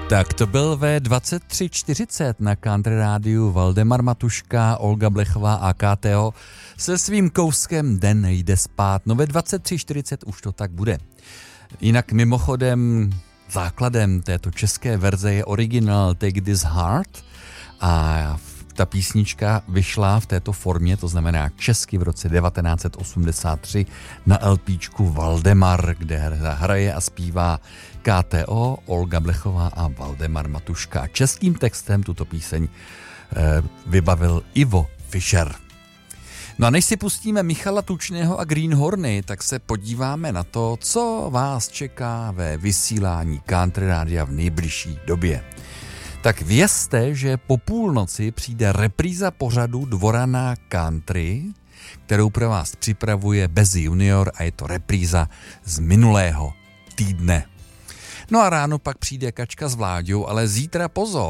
Tak to byl ve 23:40 na Country rádiu Valdemar Matuška, Olga Blechová a KTO se svým kouskem Den jde spát. No ve 23:40 už to tak bude. Jinak mimochodem základem této české verze je originál Take This Heart a ta písnička vyšla v této formě, to znamená česky v roce 1983 na LPčku Valdemar, kde hraje a zpívá KTO, Olga Blechová a Valdemar Matuška. Českým textem tuto píseň vybavil Ivo Fischer. No a než si pustíme Michala Tučného a Greenhorny, tak se podíváme na to, co vás čeká ve vysílání Country rádia v nejbližší době. Tak vězte, že po půlnoci přijde repríza pořadu Dvorana Country, kterou pro vás připravuje Bezi Junior a je to repríza z minulého týdne. No a ráno pak přijde Kačka s Vláďou, ale zítra pozor.